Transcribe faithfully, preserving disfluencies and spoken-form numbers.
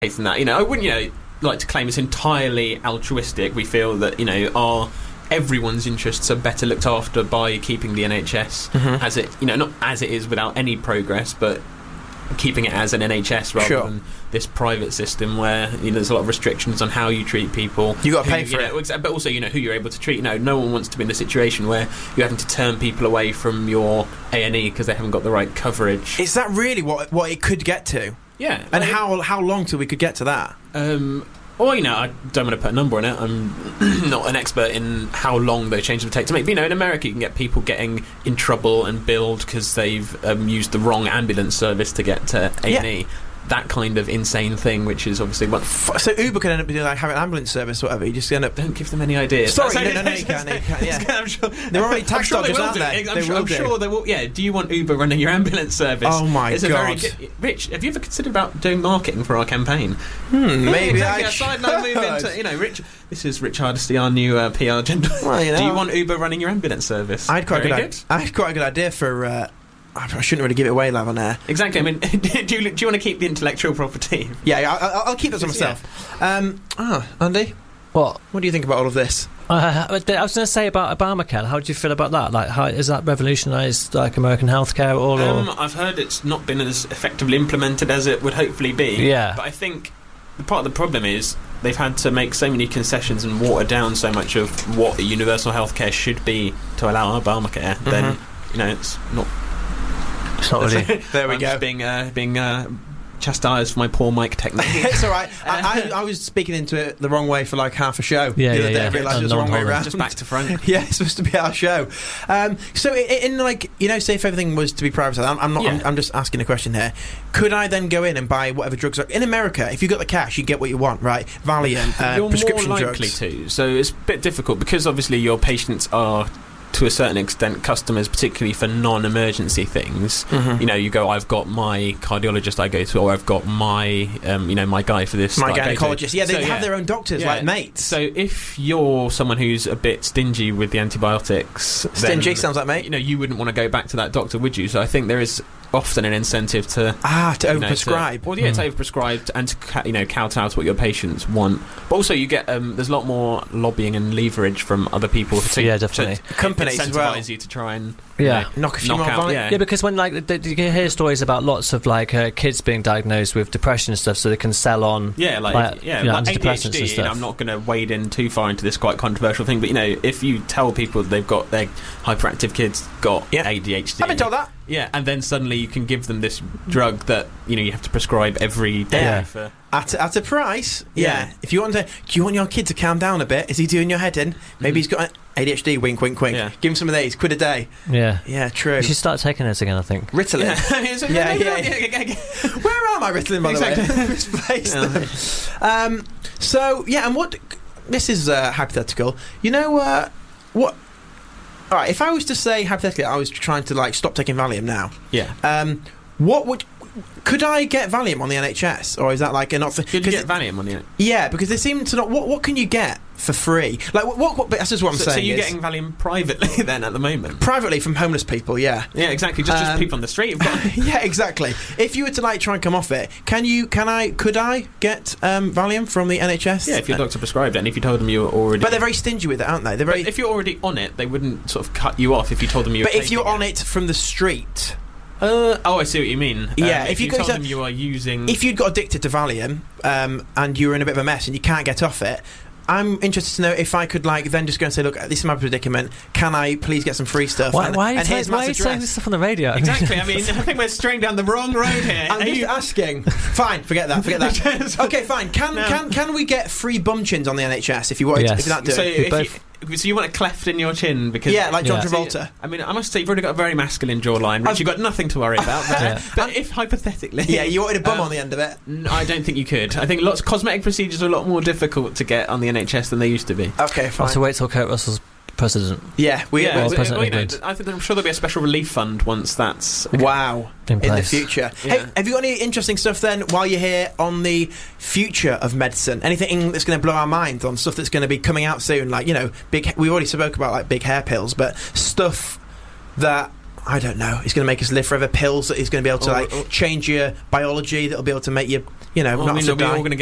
than that. You know, I wouldn't, you know, like to claim it's entirely altruistic. We feel that, you know, our everyone's interests are better looked after by keeping the N H S Mhm. as it, you know, not as it is without any progress, but keeping it as an N H S rather Sure. than this private system where, you know, there's a lot of restrictions on how you treat people. You got to who- pay for you it. know, exa- but also, you know, who you're able to treat. You know, no one wants to be in a situation where you're having to turn people away from your A and E because they haven't got the right coverage. Is that really what what it could get to? Yeah. And like- how how long till we could get to that? Um, well, you know, I don't want to put a number on it. I'm not an expert in how long those changes would take to make. But, you know, in America, you can get people getting in trouble and billed because they've um, used the wrong ambulance service to get to A and E. That kind of insane thing, which is obviously what. F- So Uber could end up being like having an ambulance service or whatever. You just end up. Don't give them any ideas. Sorry, That's- no, no, no, you can't, no, you can't, yeah. I'm sure, They're already tax I'm sure they dodgers, will aren't do. they? I'm, They sure, will I'm do. sure they will. Yeah. Do you want Uber running your ambulance service? Oh my it's a very God. good, Rich, have you ever considered about doing marketing for our campaign? Hmm, maybe exactly. I A side note move into, should. you know, Rich. This is Rich Hardesty, our new uh, P R gentleman. Well, you Do you know. want Uber running your ambulance service? I had quite a Very good, I I had quite a good idea for. Uh, I shouldn't really give it away live on air. Exactly. I mean, do you, do you want to keep the intellectual property? Yeah, yeah I'll, I'll keep that to myself. Um, ah, Andy, What? what do you think about all of this? Uh, I was going to say about Obamacare. How do you feel about that? Like, how is that revolutionised like American healthcare at all? Um, or? I've heard it's not been as effectively implemented as it would hopefully be. Yeah. But I think the part of the problem is they've had to make so many concessions and water down so much of what a universal healthcare should be to allow Obamacare. Mm-hmm. Then, you know, it's not. It's not really. There we I'm go. Just being uh, being uh, chastised for my poor mic technique. It's all right. I, I, I was speaking into it the wrong way for like half a show. Yeah, the other yeah, day. I yeah. realised it was the wrong way Non-Holland. around. Just back to front. Yeah, it's supposed to be our show. Um, so, in, in like, you know, say if everything was to be privatised, I'm, I'm not. I'm, Yeah. I'm just asking a question here. Could I then go in and buy whatever drugs are in America? If you got the cash, you get what you want, right? Valiant, uh, You're prescription more likely drugs. to. So it's a bit difficult because obviously your patients are, to a certain extent, customers, particularly for non-emergency things. Mhm. You know, you go, I've got my cardiologist I go to, or I've got my, um, you know, my guy for this. My that I go to. gynecologist. Yeah, they So, have their own doctors, Yeah. like mates. So if you're someone who's a bit stingy with the antibiotics, Stingy then, sounds like mate. you know, you wouldn't want to go back to that doctor, would you? So I think there is often an incentive to Ah, to you know, overprescribe. to- well, yeah, it's Mm. overprescribed and to ca- you know kowtow to what your patients want. But also, you get um, there's a lot more lobbying and leverage from other people to Yeah, definitely. to Companies as well. incentivize you to try and Yeah. Knock a few knock more out. vali- Yeah. Yeah, because when like th- you hear stories about lots of like uh, kids being diagnosed with depression and stuff, so they can sell on. Yeah, like, Like, yeah, you know, like antidepressants A D H and D. You stuff. know, I'm not going to wade in too far into this quite controversial thing, but you know, if you tell people they've got their hyperactive kids got Yeah. A D H D, I've been told that. yeah, and then suddenly you can give them this drug that you know you have to prescribe every day Yeah. for. At, at a price, yeah. Yeah. If you want to, do you want your kid to calm down a bit? Is he doing your head in? Maybe he's got A D H D. Wink, wink, wink. Yeah. Give him some of these. Quid a day. Yeah. Yeah, true. You should start taking this again, I think. Ritalin. Yeah, So- Yeah, no, no, yeah. yeah, yeah, yeah. Where are my Ritalin, by Exactly. the way? Misplaced them. Um, so, yeah, and what... This is uh, hypothetical. You know, uh, what... All right, if I was to say, hypothetically, I was trying to, like, stop taking Valium now, Yeah. um, what would... Could I get Valium on the N H S? Or is that, like, a not... For, Could you get Valium on it? yeah, because they seem to not... What, what can you get for free? Like, what... what, what that's just what I'm So, saying so you're is- getting Valium privately then at the moment? Privately from homeless people, yeah. Yeah, exactly. Just, just Um, people on the street have got. Yeah, exactly. If you were to like try and come off it, can you? Can I? Could I get um, Valium from the N H S? Yeah, if your doctor prescribed it, and if you told them you were already. But they're very stingy with it, aren't they? They're But very. if you're already on it, they wouldn't sort of cut you off if you told them you. But were if you're taking on it from the street, Uh, oh, I see what you mean. Um, Yeah, if, if you you go told to- them you are using. if you'd got addicted to Valium um, and you were in a bit of a mess and you can't get off it, I'm interested to know if I could like then just go and say, look, this is my predicament. Can I please get some free stuff? Why, and, why are you, and tell- here's why are Matt's you saying address. this stuff on the radio? Exactly. I mean, I think we're straying down the wrong road here. I'm Are just you- asking. Fine, forget that. Forget that. Okay, fine. Can No. can can we get free bum chins on the N H S if you wanted? Yes. If you're not doing. So, it? if both- you, so you want a cleft in your chin because Yeah, like John Yeah. Travolta. I mean, I must say you've already got a very masculine jawline, which I've- you've got nothing to worry about there. Yeah. But if hypothetically, Yeah, you wanted a bum Um, on the end of it. No, I don't think you could. I think lots of cosmetic procedures are a lot more difficult to get on the N H S than they used to be. Okay, I'll fine. have to wait till Kurt Russell's president Yeah, we. yeah, well, we- President we- you know, England. I think I'm sure there'll be a special relief fund once that's. Wow. in In the place. future. Yeah. Hey, have you got any interesting stuff then while you're here on the future of medicine? Anything that's going to blow our minds on stuff that's going to be coming out soon? Like, you know, big. We already spoke about like big hair pills, but stuff that I don't know. He's going to make us live forever. Pills that he's going to be able to Or- like or- change your biology. That'll be able to make you, you know, Well, not I mean, have to are we all die. going to